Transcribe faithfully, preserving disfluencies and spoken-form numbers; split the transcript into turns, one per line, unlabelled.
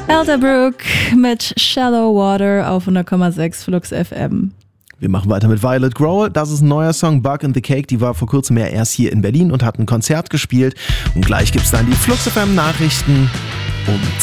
Elderbrook mit Shallow Water auf hundert Komma sechs Flux F M.
Wir machen weiter mit Violet Grohl. Das ist ein neuer Song, Bug in the Cake. Die war vor kurzem ja erst hier in Berlin und hat ein Konzert gespielt. Und gleich gibt's dann die Flux F M Nachrichten um